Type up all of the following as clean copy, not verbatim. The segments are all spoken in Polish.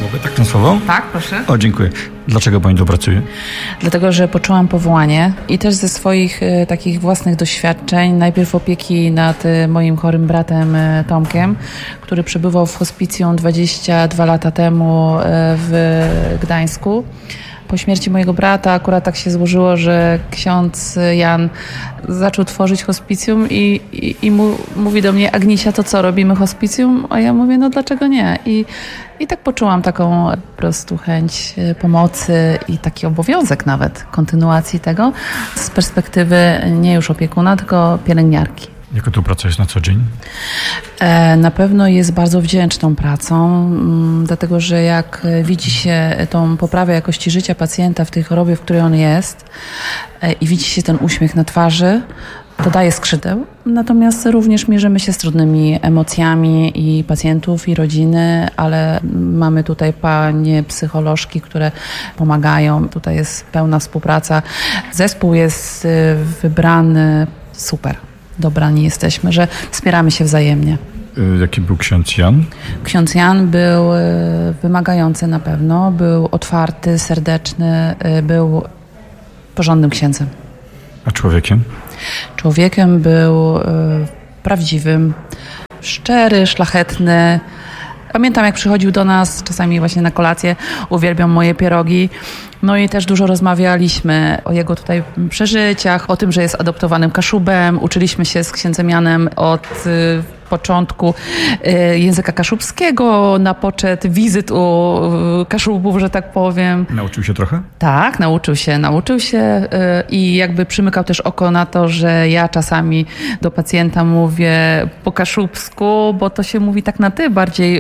Mogę tak na słowo? Tak, proszę. O, dziękuję. Dlaczego pani tu pracuje? Dlatego, że poczułam powołanie i też ze swoich takich własnych doświadczeń, najpierw opieki nad moim chorym bratem Tomkiem, który przebywał w hospicjum 22 lata temu w Gdańsku. Po śmierci mojego brata akurat tak się złożyło, że ksiądz Jan zaczął tworzyć hospicjum i mówi do mnie: Agnisia, to co, robimy hospicjum? A ja mówię, no dlaczego nie? I tak poczułam taką po prostu chęć pomocy i taki obowiązek nawet kontynuacji tego z perspektywy nie już opiekuna, tylko pielęgniarki. Jaka tu praca jest na co dzień? Na pewno jest bardzo wdzięczną pracą, dlatego że jak widzi się tą poprawę jakości życia pacjenta w tej chorobie, w której on jest i widzi się ten uśmiech na twarzy, to daje skrzydeł. Natomiast również mierzymy się z trudnymi emocjami i pacjentów, i rodziny, ale mamy tutaj panie psycholożki, które pomagają. Tutaj jest pełna współpraca. Zespół jest wybrany super. Dobrani jesteśmy, że wspieramy się wzajemnie. Jaki był ksiądz Jan? Ksiądz Jan był wymagający na pewno, był otwarty, serdeczny, był porządnym księdzem. A człowiekiem? Człowiekiem był prawdziwym, szczery, szlachetny. Pamiętam, jak przychodził do nas czasami właśnie na kolację, uwielbiam moje pierogi. No i też dużo rozmawialiśmy o jego tutaj przeżyciach, o tym, że jest adoptowanym Kaszubem. Uczyliśmy się z księdzem Janem od początku języka kaszubskiego na poczet wizyt u Kaszubów, że tak powiem. Nauczył się trochę? Tak, nauczył się i jakby przymykał też oko na to, że ja czasami do pacjenta mówię po kaszubsku, bo to się mówi tak na ty bardziej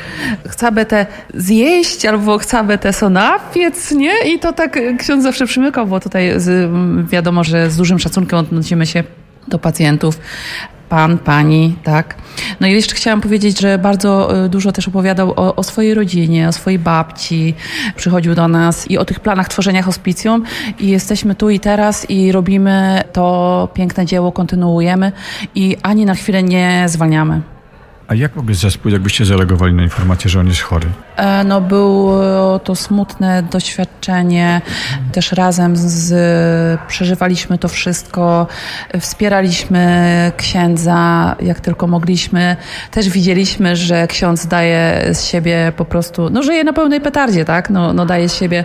chcę te zjeść albo chcę te sonapiec, nie? I to tak ksiądz zawsze przymykał, bo tutaj wiadomo, że z dużym szacunkiem odnosimy się do pacjentów. Pan, pani, tak. No i jeszcze chciałam powiedzieć, że bardzo dużo też opowiadał o swojej rodzinie, o swojej babci. Przychodził do nas i o tych planach tworzenia hospicjum i jesteśmy tu i teraz i robimy to piękne dzieło, kontynuujemy i ani na chwilę nie zwalniamy. A jak mogę zespół, jakbyście zareagowali na informację, że on jest chory? No było to smutne doświadczenie. Też razem przeżywaliśmy to wszystko. Wspieraliśmy księdza jak tylko mogliśmy. Też widzieliśmy, że ksiądz daje z siebie po prostu, no żyje na pełnej petardzie, tak? No daje z siebie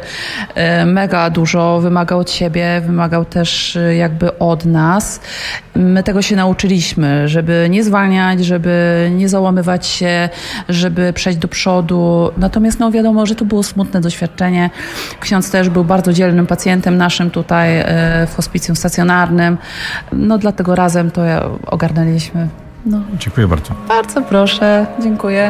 mega dużo, wymagał od siebie, wymagał też jakby od nas. My tego się nauczyliśmy, żeby nie zwalniać, żeby nie załamywać się, żeby przejść do przodu. Natomiast no wiadomo, że to było smutne doświadczenie. Ksiądz też był bardzo dzielnym pacjentem naszym tutaj w hospicjum stacjonarnym. No dlatego razem to ogarnęliśmy. No. Dziękuję bardzo. Bardzo proszę. Dziękuję.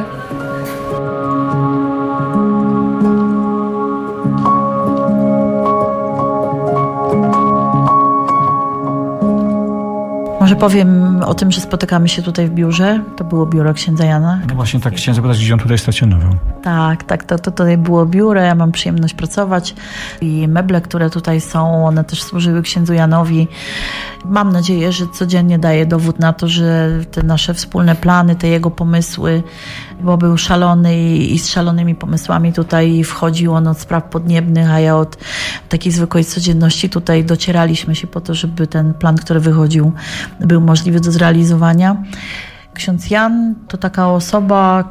Może powiem o tym, że spotykamy się tutaj w biurze. To było biuro księdza Jana. No właśnie tak chciałem zapytać, gdzie on tutaj stacjonował. Tak, to tutaj było biuro, ja mam przyjemność pracować i meble, które tutaj są, one też służyły księdzu Janowi. Mam nadzieję, że codziennie daje dowód na to, że te nasze wspólne plany, te jego pomysły, bo był szalony i z szalonymi pomysłami tutaj wchodził on od spraw podniebnych, a ja od takiej zwykłej codzienności tutaj docieraliśmy się po to, żeby ten plan, który wychodził, był możliwy do zrealizowania. Ksiądz Jan to taka osoba,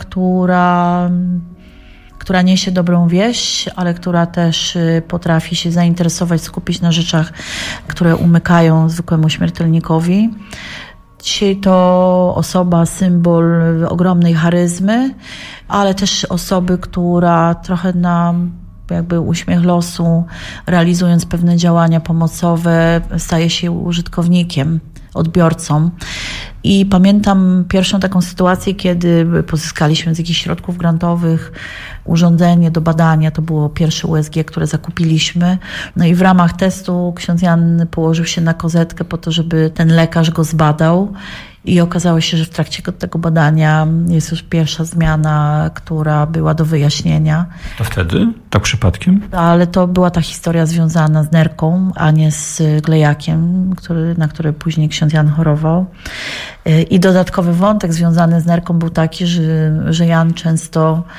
która niesie dobrą wieść, ale która też potrafi się zainteresować, skupić na rzeczach, które umykają zwykłemu śmiertelnikowi. Dzisiaj to osoba, symbol ogromnej charyzmy, ale też osoby, która trochę na jakby uśmiech losu, realizując pewne działania pomocowe, staje się użytkownikiem, odbiorcą. I pamiętam pierwszą taką sytuację, kiedy pozyskaliśmy z jakichś środków grantowych urządzenie do badania. To było pierwsze USG, które zakupiliśmy. No i w ramach testu ksiądz Jan położył się na kozetkę po to, żeby ten lekarz go zbadał. I okazało się, że w trakcie tego badania jest już pierwsza zmiana, która była do wyjaśnienia. To wtedy? Tak przypadkiem? Ale to była ta historia związana z nerką, a nie z glejakiem, na który później ksiądz Jan chorował. I dodatkowy wątek związany z nerką był taki, że Jan często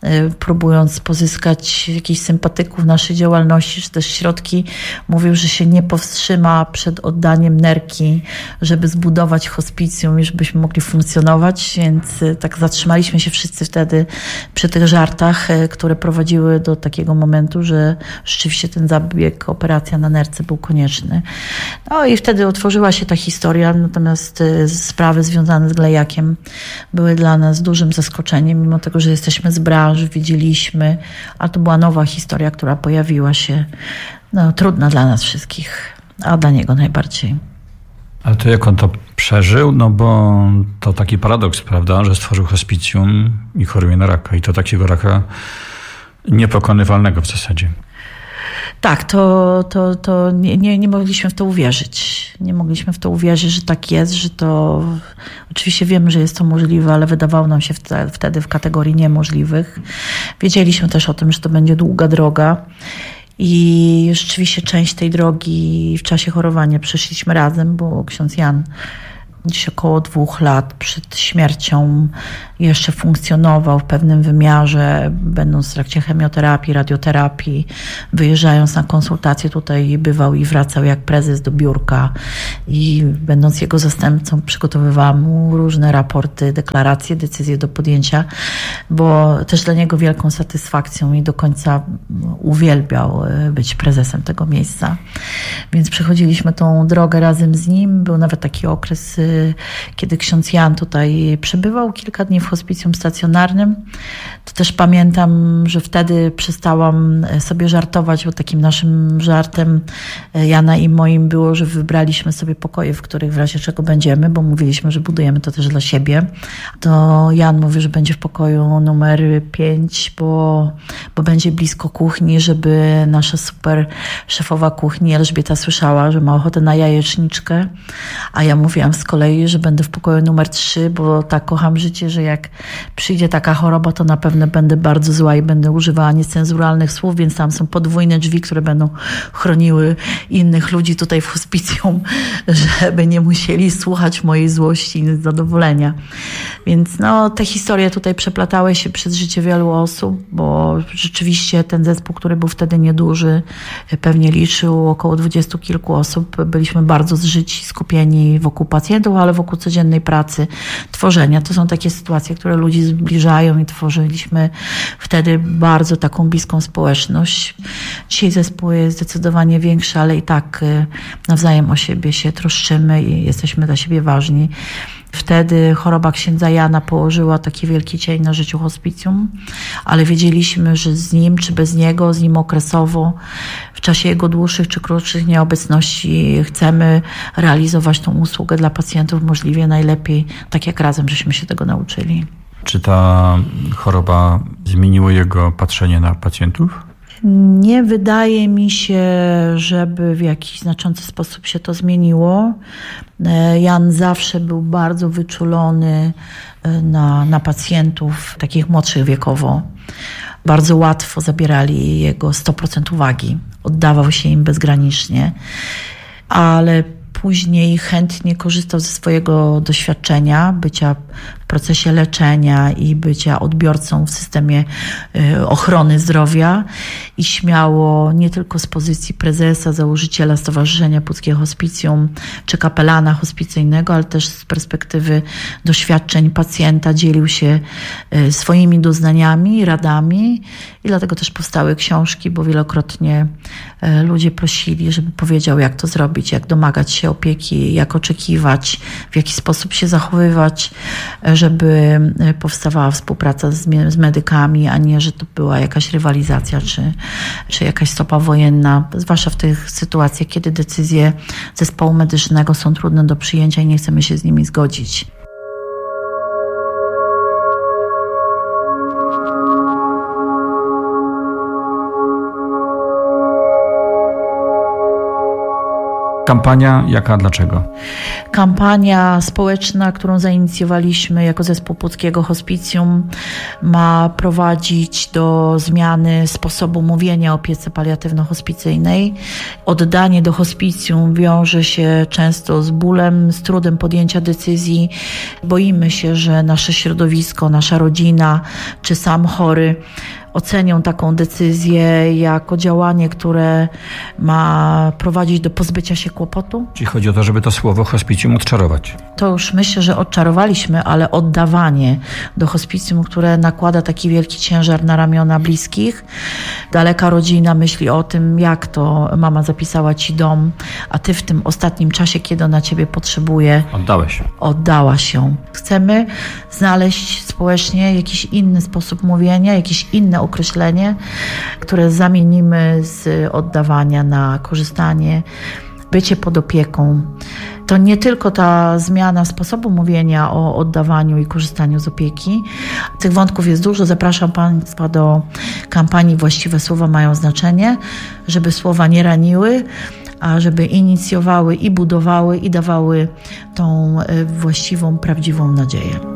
próbując pozyskać jakichś sympatyków naszej działalności, czy też środki, mówił, że się nie powstrzyma przed oddaniem nerki, żeby zbudować hospicjum i żebyśmy mogli funkcjonować, więc tak zatrzymaliśmy się wszyscy wtedy przy tych żartach, które prowadziły do takiego momentu, że rzeczywiście ten zabieg, operacja na nerce był konieczny. No i wtedy otworzyła się ta historia, natomiast sprawy związane z Glejakiem były dla nas dużym zaskoczeniem, mimo tego, że jesteśmy z branży, wiedzieliśmy, a to była nowa historia, która pojawiła się, trudna dla nas wszystkich, a dla niego najbardziej. Ale to jak on to przeżył? No bo to taki paradoks, prawda, że stworzył hospicjum i choruje na raka. I to takiego raka niepokonywalnego w zasadzie. Tak, to nie mogliśmy w to uwierzyć. Nie mogliśmy w to uwierzyć, że tak jest, że to... Oczywiście wiemy, że jest to możliwe, ale wydawało nam się wtedy w kategorii niemożliwych. Wiedzieliśmy też o tym, że to będzie długa droga. I rzeczywiście część tej drogi w czasie chorowania przeszliśmy razem, bo ksiądz Jan gdzieś około 2 lat przed śmiercią jeszcze funkcjonował w pewnym wymiarze, będąc w trakcie chemioterapii, radioterapii, wyjeżdżając na konsultacje tutaj bywał i wracał jak prezes do biurka i będąc jego zastępcą przygotowywałam mu różne raporty, deklaracje, decyzje do podjęcia, bo też dla niego wielką satysfakcją i do końca uwielbiał być prezesem tego miejsca. Więc przechodziliśmy tą drogę razem z nim. Był nawet taki okres, kiedy ksiądz Jan tutaj przebywał kilka dni w hospicjum stacjonarnym. To też pamiętam, że wtedy przestałam sobie żartować, bo takim naszym żartem Jana i moim było, że wybraliśmy sobie pokoje, w których w razie czego będziemy, bo mówiliśmy, że budujemy to też dla siebie. To Jan mówi, że będzie w pokoju numer 5, bo będzie blisko kuchni, żeby nasza super szefowa kuchni Elżbieta słyszała, że ma ochotę na jajeczniczkę, a ja mówiłam z kolei, że będę w pokoju numer 3, bo tak kocham życie, że jak przyjdzie taka choroba, to na pewno będę bardzo zła i będę używała niecenzuralnych słów, więc tam są podwójne drzwi, które będą chroniły innych ludzi tutaj w hospicjum, żeby nie musieli słuchać mojej złości i niezadowolenia. Więc te historie tutaj przeplatały się przez życie wielu osób, bo rzeczywiście ten zespół, który był wtedy nieduży, pewnie liczył około 20 kilku osób. Byliśmy bardzo zżyci, skupieni wokół pacjentów, ale wokół codziennej pracy, tworzenia. To są takie sytuacje, które ludzi zbliżają i tworzyliśmy wtedy bardzo taką bliską społeczność. Dzisiaj zespół jest zdecydowanie większy, ale i tak nawzajem o siebie się troszczymy i jesteśmy dla siebie ważni. Wtedy choroba księdza Jana położyła taki wielki cień na życiu hospicjum, ale wiedzieliśmy, że z nim czy bez niego, z nim okresowo, w czasie jego dłuższych czy krótszych nieobecności chcemy realizować tą usługę dla pacjentów możliwie najlepiej, tak jak razem żeśmy się tego nauczyli. Czy ta choroba zmieniła jego patrzenie na pacjentów? Nie wydaje mi się, żeby w jakiś znaczący sposób się to zmieniło. Jan zawsze był bardzo wyczulony na pacjentów takich młodszych wiekowo. Bardzo łatwo zabierali jego 100% uwagi. Oddawał się im bezgranicznie, ale później chętnie korzystał ze swojego doświadczenia, bycia w procesie leczenia i bycia odbiorcą w systemie ochrony zdrowia i śmiało nie tylko z pozycji prezesa, założyciela Stowarzyszenia Puckie Hospicjum czy kapelana hospicyjnego, ale też z perspektywy doświadczeń pacjenta dzielił się swoimi doznaniami, radami i dlatego też powstały książki, bo wielokrotnie ludzie prosili, żeby powiedział, jak to zrobić, jak domagać się opieki, jak oczekiwać, w jaki sposób się zachowywać, żeby powstawała współpraca z medykami, a nie, że to była jakaś rywalizacja czy jakaś stopa wojenna, zwłaszcza w tych sytuacjach, kiedy decyzje zespołu medycznego są trudne do przyjęcia i nie chcemy się z nimi zgodzić. Kampania jaka, dlaczego? Kampania społeczna, którą zainicjowaliśmy jako Zespół Puckiego Hospicjum, ma prowadzić do zmiany sposobu mówienia o opiece paliatywno-hospicyjnej. Oddanie do hospicjum wiąże się często z bólem, z trudem podjęcia decyzji. Boimy się, że nasze środowisko, nasza rodzina czy sam chory ocenią taką decyzję jako działanie, które ma prowadzić do pozbycia się kłopotu. Czyli chodzi o to, żeby to słowo hospicjum odczarować. To już myślę, że odczarowaliśmy, ale oddawanie do hospicjum, które nakłada taki wielki ciężar na ramiona bliskich. Daleka rodzina myśli o tym, jak to mama zapisała ci dom, a ty w tym ostatnim czasie, kiedy ona ciebie potrzebuje, oddałaś ją. Chcemy znaleźć społecznie jakiś inny sposób mówienia, jakieś inne określenie, które zamienimy z oddawania na korzystanie, bycie pod opieką. To nie tylko ta zmiana sposobu mówienia o oddawaniu i korzystaniu z opieki. Tych wątków jest dużo. Zapraszam Państwa do kampanii Właściwe Słowa Mają Znaczenie, żeby słowa nie raniły, a żeby inicjowały i budowały i dawały tą właściwą, prawdziwą nadzieję.